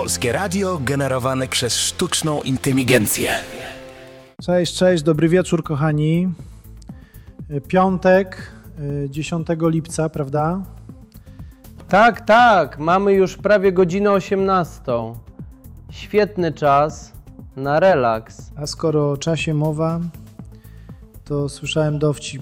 Polskie radio generowane przez sztuczną inteligencję. Cześć, dobry wieczór kochani. Piątek, 10 lipca, prawda? Tak, mamy już prawie godzinę 18. Świetny czas na relaks. A skoro o czasie mowa, to słyszałem dowcip.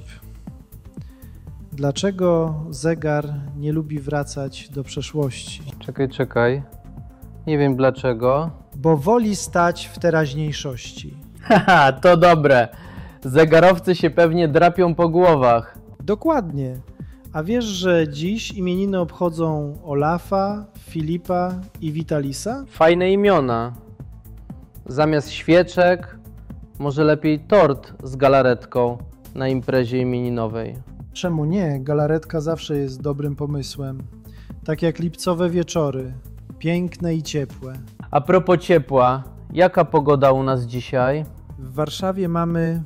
Dlaczego zegar nie lubi wracać do przeszłości? Czekaj. Nie wiem dlaczego. Bo woli stać w teraźniejszości. Haha, to dobre. Zegarowcy się pewnie drapią po głowach. Dokładnie. A wiesz, że dziś imieniny obchodzą Olafa, Filipa i Witalisa? Fajne imiona. Zamiast świeczek, może lepiej tort z galaretką na imprezie imieninowej. Czemu nie? Galaretka zawsze jest dobrym pomysłem. Tak jak lipcowe wieczory. Piękne i ciepłe. A propos ciepła, jaka pogoda u nas dzisiaj? W Warszawie mamy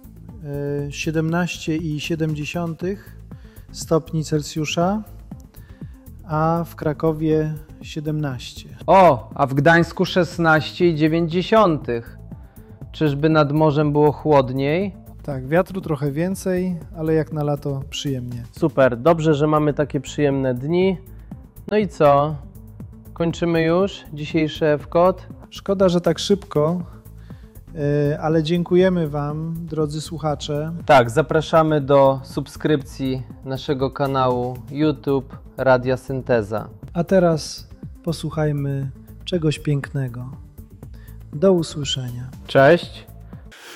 17,7 stopni Celsjusza, a w Krakowie 17. O, a w Gdańsku 16,9. Czyżby nad morzem było chłodniej? Tak, wiatru trochę więcej, ale jak na lato przyjemnie. Super, dobrze, że mamy takie przyjemne dni. No i co? Kończymy już dzisiejszy F-Kod? Szkoda, że tak szybko, ale dziękujemy Wam, drodzy słuchacze. Tak, zapraszamy do subskrypcji naszego kanału YouTube Radia Synteza. A teraz posłuchajmy czegoś pięknego. Do usłyszenia. Cześć!